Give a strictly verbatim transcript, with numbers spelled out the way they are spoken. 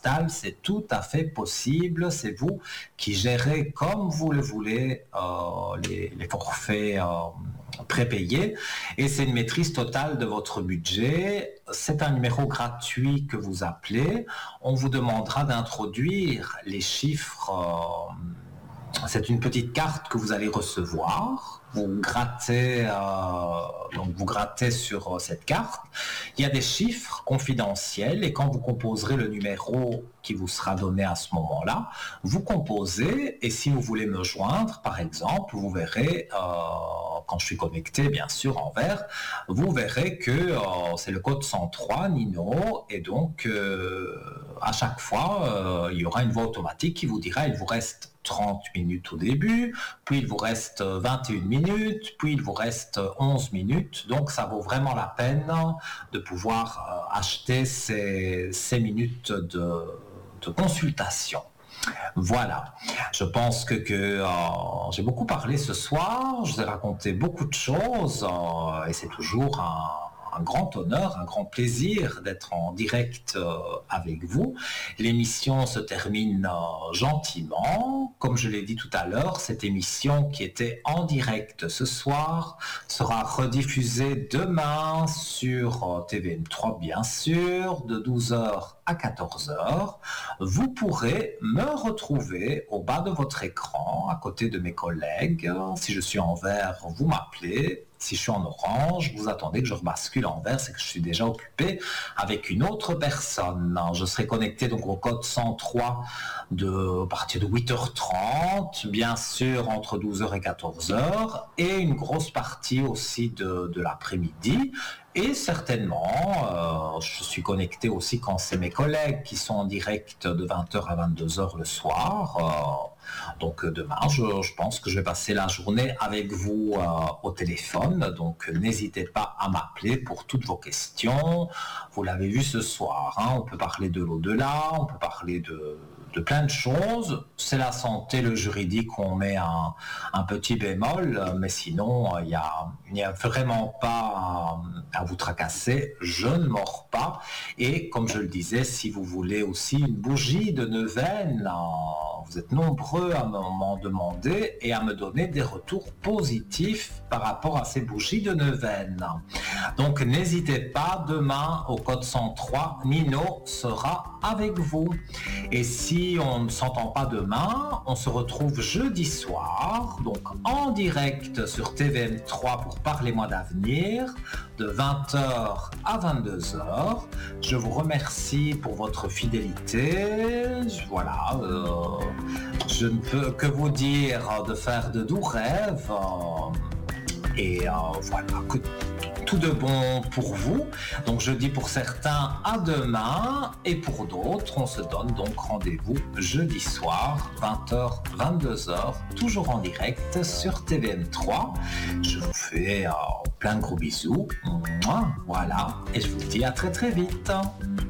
total, c'est tout à fait possible. C'est vous qui gérez comme vous le voulez euh, les, les forfaits euh, prépayés et c'est une maîtrise totale de votre budget. C'est un numéro gratuit que vous appelez. On vous demandera d'introduire les chiffres. Euh, c'est une petite carte que vous allez recevoir. Vous grattez, euh, donc vous grattez sur euh, cette carte. Il y a des chiffres confidentiels et quand vous composerez le numéro qui vous sera donné à ce moment-là, vous composez et si vous voulez me joindre, par exemple, vous verrez, euh, quand je suis connecté, bien sûr, en vert, vous verrez que euh, c'est le code cent trois, Nino, et donc euh, à chaque fois, euh, il y aura une voix automatique qui vous dira, il vous reste trente minutes au début, puis il vous reste vingt et une minutes, puis il vous reste onze minutes. Donc ça vaut vraiment la peine de pouvoir euh, acheter ces, ces minutes de, de consultation. Voilà, je pense que, que euh, j'ai beaucoup parlé ce soir, je vous ai raconté beaucoup de choses euh, et c'est toujours un... un grand honneur, un grand plaisir d'être en direct euh, avec vous. L'émission se termine euh, gentiment. Comme je l'ai dit tout à l'heure, cette émission qui était en direct ce soir sera rediffusée demain sur euh, T V M trois, bien sûr, de douze heures à quatorze heures. Vous pourrez me retrouver au bas de votre écran, à côté de mes collègues. Si je suis en vert, vous m'appelez. Si je suis en orange, vous attendez que je rebascule en vert, c'est que je suis déjà occupé avec une autre personne. Je serai connecté donc au code cent trois de, à partir de huit heures trente, bien sûr entre douze heures et quatorze heures, et une grosse partie aussi de, de l'après-midi. Et certainement, euh, je suis connecté aussi quand c'est mes collègues qui sont en direct de vingt heures à vingt-deux heures le soir. Euh, donc demain, je, je pense que je vais passer la journée avec vous euh, au téléphone. Donc n'hésitez pas à m'appeler pour toutes vos questions. Vous l'avez vu ce soir, hein, on peut parler de l'au-delà, on peut parler de, de plein de choses. C'est la santé, le juridique, on met un, un petit bémol, mais sinon, il n'y a, a vraiment pas à, à vous tracasser. Je ne mords pas. Et comme je le disais, si vous voulez aussi une bougie de neuvaine, vous êtes nombreux à m'en demander et à me donner des retours positifs par rapport à ces bougies de neuvaine. Donc n'hésitez pas, demain au code cent trois, Nino sera avec vous. Et si on ne s'entend pas demain, on se retrouve jeudi soir, donc en direct sur T V M trois pour Parlez-moi d'avenir, de vingt heures à vingt-deux heures. Je vous remercie pour votre fidélité. Voilà, euh, je ne peux que vous dire de faire de doux rêves. Euh, et euh, voilà, que tout de bon pour vous. Donc je dis pour certains à demain et pour d'autres, on se donne donc rendez-vous jeudi soir, vingt heures, vingt-deux heures, toujours en direct sur T V M trois. Je vous fais euh, plein de gros bisous. Voilà, et je vous dis à très très vite.